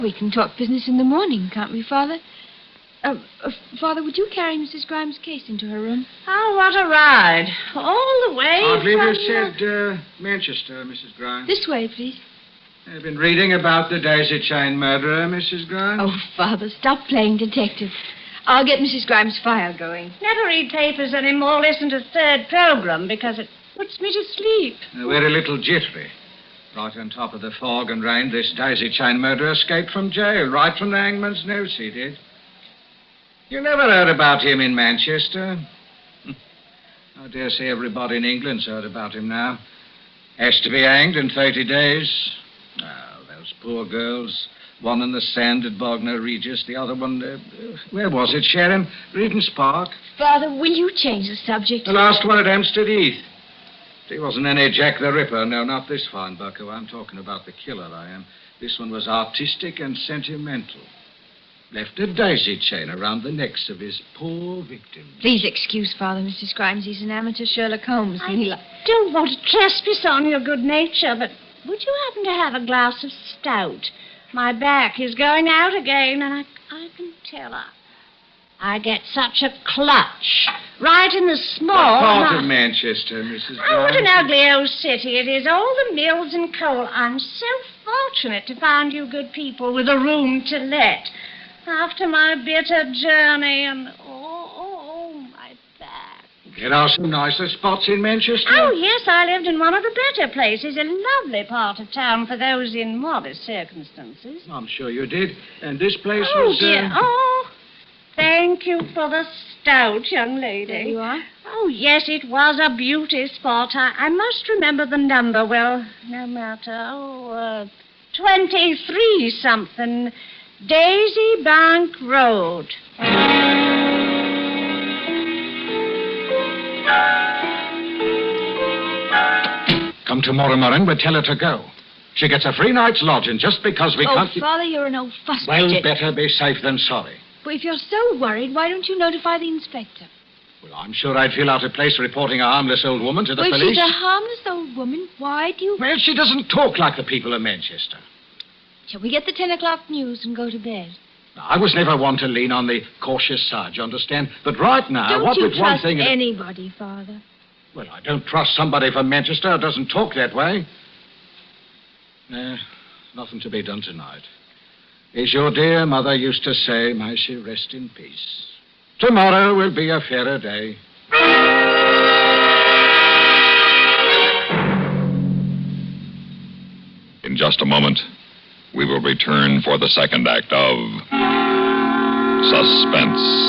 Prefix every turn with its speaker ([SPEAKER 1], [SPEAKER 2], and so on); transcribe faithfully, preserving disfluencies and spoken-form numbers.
[SPEAKER 1] We can talk business in the morning, can't we, Father? Uh, uh, Father, would you carry Missus Grimes' case into her room?
[SPEAKER 2] Oh, what a ride. All the way
[SPEAKER 3] I believe
[SPEAKER 2] from...
[SPEAKER 3] you said uh, Manchester, Missus Grimes.
[SPEAKER 1] This way, please.
[SPEAKER 3] I've been reading about the daisy chain murderer, Missus Grimes.
[SPEAKER 1] Oh, Father, stop playing detective. I'll get Missus Grimes' file going.
[SPEAKER 2] Never read papers anymore, listen to third program, because it puts me to sleep.
[SPEAKER 3] Uh, we're a little jittery. Right on top of the fog and rain, this daisy chain murderer escaped from jail, right from the hangman's noose, he did. You never heard about him in Manchester. I dare say everybody in England's heard about him now. Has to be hanged in thirty days. Oh, those poor girls. One in the sand at Bognor Regis, the other one, uh, uh, where was it, Sharon? Regent's Park.
[SPEAKER 1] Father, will you change the subject?
[SPEAKER 3] The last one at Hampstead Heath. He wasn't any Jack the Ripper. No, not this fine bucko. I'm talking about the killer, I am. This one was artistic and sentimental. Left a daisy chain around the necks of his poor victims.
[SPEAKER 1] Please excuse Father, Missus Grimes. He's an amateur Sherlock Holmes.
[SPEAKER 2] I
[SPEAKER 1] And he li-
[SPEAKER 2] don't want to trespass on your good nature, but would you happen to have a glass of stout? My back is going out again, and I, I can tell her. I get such a clutch. Right in the small...
[SPEAKER 3] What part
[SPEAKER 2] and
[SPEAKER 3] of
[SPEAKER 2] I-
[SPEAKER 3] Manchester, Missus Grimes?
[SPEAKER 2] Oh, what an ugly old city it is. All the mills and coal. I'm so fortunate to find you good people with a room to let. After my bitter journey and... Oh, oh, oh, my back.
[SPEAKER 3] There are some nicer spots in Manchester.
[SPEAKER 2] Oh, yes, I lived in one of the better places. A lovely part of town for those in modest circumstances.
[SPEAKER 3] I'm sure you did. And this place
[SPEAKER 2] Oh,
[SPEAKER 3] was...
[SPEAKER 2] dear.
[SPEAKER 3] Uh...
[SPEAKER 2] Oh, thank you for the stout, young lady.
[SPEAKER 1] There you are.
[SPEAKER 2] Oh, yes, it was a beauty spot. I, I must remember the number. Well, no matter. Oh, uh, twenty-three something. Daisy Bank Road.
[SPEAKER 3] Come tomorrow morning, we'll tell her to go. She gets a free night's lodging just because we
[SPEAKER 1] oh,
[SPEAKER 3] can't...
[SPEAKER 1] Father, you're an old fuss
[SPEAKER 3] Well,
[SPEAKER 1] budget.
[SPEAKER 3] better be safe than sorry.
[SPEAKER 1] But if you're so worried, why don't you notify the inspector?
[SPEAKER 3] Well, I'm sure I'd feel out of place reporting a harmless old woman to the
[SPEAKER 1] well, if
[SPEAKER 3] police.
[SPEAKER 1] she's a harmless old woman, why do you...
[SPEAKER 3] Well, she doesn't talk like the people of Manchester.
[SPEAKER 1] Shall we get the ten o'clock news and go to bed?
[SPEAKER 3] I was never one to lean on the cautious side, you understand? But right now,
[SPEAKER 1] don't
[SPEAKER 3] what
[SPEAKER 1] you
[SPEAKER 3] with one
[SPEAKER 1] trust
[SPEAKER 3] thing... and-
[SPEAKER 1] anybody, Father?
[SPEAKER 3] Well, I don't trust somebody from Manchester who doesn't talk that way. No, nothing to be done tonight. As your dear mother used to say, may she rest in peace. Tomorrow will be a fairer day.
[SPEAKER 4] In just a moment, we will return for the second act of Suspense.